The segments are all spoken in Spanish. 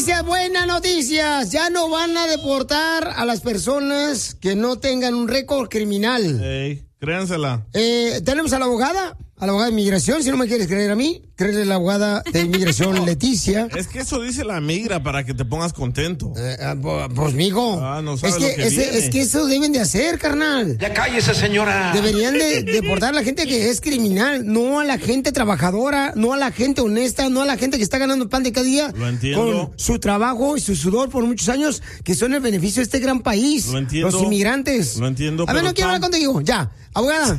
buenas noticias. Ya no van a deportar a las personas que no tengan un récord criminal. Créansela. Tenemos a la abogada de inmigración. Si no me quieres creer a mí, créele a la abogada de inmigración, Leticia. Es que eso dice la migra para que te pongas contento. Pues, mijo. No sabes es que eso deben de hacer, carnal. Ya cállese, señora. Deberían de deportar a la gente que es criminal, no a la gente trabajadora, no a la gente honesta, no a la gente que está ganando el pan de cada día. Lo entiendo. Con su trabajo y su sudor por muchos años, que son el beneficio de este gran país. Lo entiendo. Los inmigrantes. Lo entiendo. A ver, no quiero hablar contigo. Ya, abogada.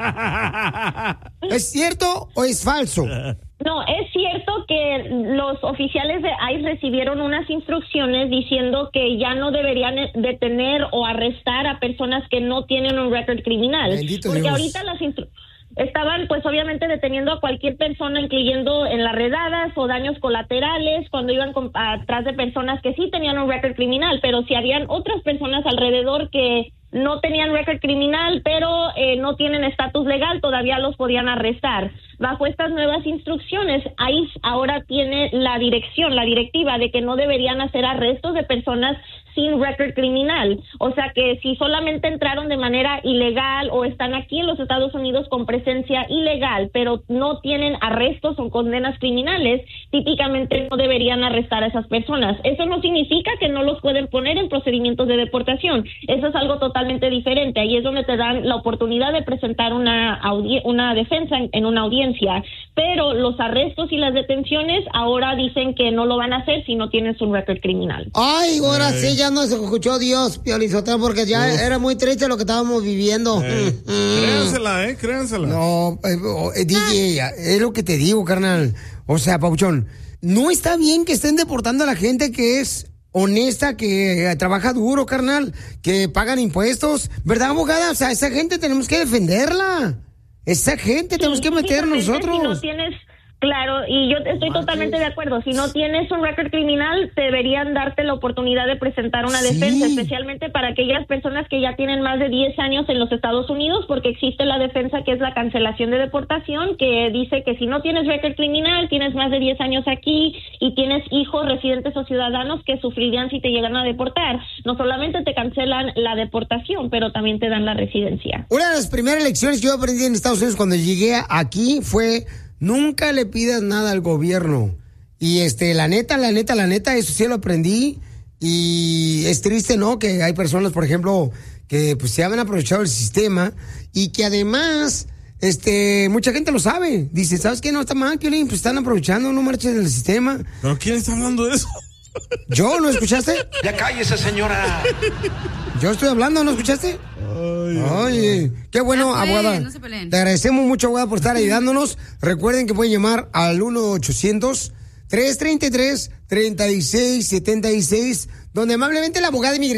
¿Es cierto o es falso? No, es cierto que los oficiales de ICE recibieron unas instrucciones diciendo que ya no deberían detener o arrestar a personas que no tienen un récord criminal. Bendito porque Dios. Ahorita estaban pues obviamente deteniendo a cualquier persona, incluyendo en las redadas o daños colaterales, cuando iban atrás de personas que sí tenían un récord criminal, pero si habían otras personas alrededor que no tenían récord criminal, pero no tienen estatus legal, todavía los podían arrestar. Bajo estas nuevas instrucciones, ICE ahora tiene la directiva de que no deberían hacer arrestos de personas sin récord criminal. O sea que si solamente entraron de manera ilegal o están aquí en los Estados Unidos con presencia ilegal, pero no tienen arrestos o condenas criminales, típicamente no deberían arrestar a esas personas. Eso no significa que no los pueden poner en procedimientos de deportación. Eso es algo totalmente diferente. Ahí es donde te dan la oportunidad de presentar una defensa en una audiencia. Pero los arrestos y las detenciones ahora dicen que no lo van a hacer si no tienes un récord criminal. Ay, ahora sí, ya nos escuchó Dios, Piolizotelo, porque ya era muy triste lo que estábamos viviendo. Créansela. No, DJ, es lo que te digo, carnal. O sea, Pauchón, no está bien que estén deportando a la gente que es honesta, que trabaja duro, carnal, que pagan impuestos, ¿verdad, abogada? O sea, esa gente tenemos que defenderla. Esa gente tenemos que meter nosotros. Si no tienes, claro, y yo estoy totalmente de acuerdo. Si no tienes un récord criminal, deberían darte la oportunidad de presentar una defensa, especialmente para aquellas personas que ya tienen más de 10 años en los Estados Unidos, porque existe la defensa que es la cancelación de deportación, que dice que si no tienes récord criminal, tienes más de 10 años aquí y tienes hijos residentes o ciudadanos que sufrirían si te llegan a deportar. No solamente te cancelan la deportación, pero también te dan la residencia. Una de las primeras lecciones que yo aprendí en Estados Unidos cuando llegué aquí fue: nunca le pidas nada al gobierno. Y la neta, eso sí lo aprendí. Y es triste, ¿no? Que hay personas, por ejemplo, que pues se han aprovechado el sistema y que además, mucha gente lo sabe. Dice, ¿sabes qué? No está mal, Piolín, pues están aprovechando, no marches del sistema. ¿Pero quién está hablando de eso? ¿Yo? ¿No escuchaste? Ya cállese, señora. Yo estoy hablando, ¿no escuchaste? Oye, qué bueno, abogada. No se peleen. Te agradecemos mucho, abogada, por estar ayudándonos. Recuerden que pueden llamar al 1-800-333-3676, donde amablemente la abogada de inmigración